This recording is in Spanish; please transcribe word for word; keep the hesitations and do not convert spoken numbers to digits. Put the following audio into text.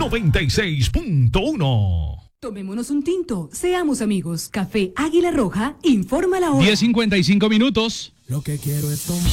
noventa y seis punto uno. Tomémonos un tinto, seamos amigos. Café Águila Roja, informa la hora. diez cincuenta y cinco minutos. Lo que quiero es tomar.